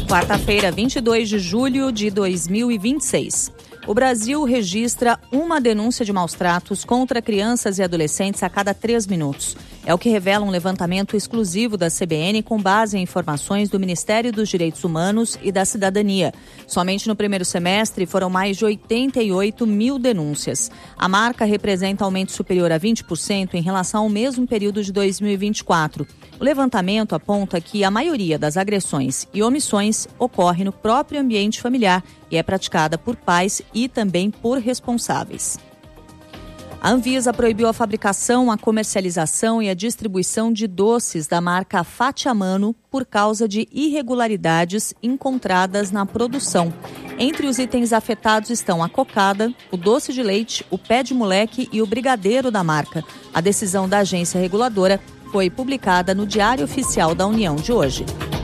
Quarta-feira, 22 de julho de 2026. O Brasil registra uma denúncia de maus-tratos contra crianças e adolescentes a cada 3 minutos. É o que revela um levantamento exclusivo da CBN com base em informações do Ministério dos Direitos Humanos e da Cidadania. Somente no primeiro semestre foram mais de 88 mil denúncias. A marca representa aumento superior a 20% em relação ao mesmo período de 2024. O levantamento aponta que a maioria das agressões e omissões ocorre no próprio ambiente familiar e é praticada por pais e também por responsáveis. A Anvisa proibiu a fabricação, a comercialização e a distribuição de doces da marca Fatiamano por causa de irregularidades encontradas na produção. Entre os itens afetados estão a cocada, o doce de leite, o pé de moleque e o brigadeiro da marca. A decisão da agência reguladora foi publicada no Diário Oficial da União de hoje.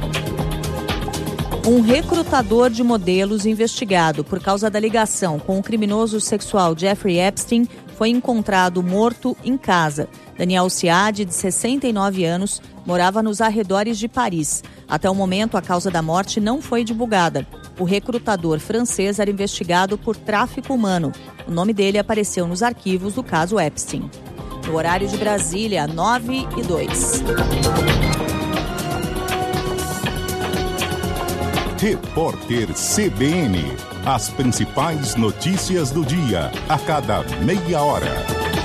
Um recrutador de modelos investigado por causa da ligação com o criminoso sexual Jeffrey Epstein foi encontrado morto em casa. Daniel Ciad, de 69 anos, morava nos arredores de Paris. Até o momento, a causa da morte não foi divulgada. O recrutador francês era investigado por tráfico humano. O nome dele apareceu nos arquivos do caso Epstein. No horário de Brasília, 9h02. Repórter CBN. As principais notícias do dia, a cada meia hora.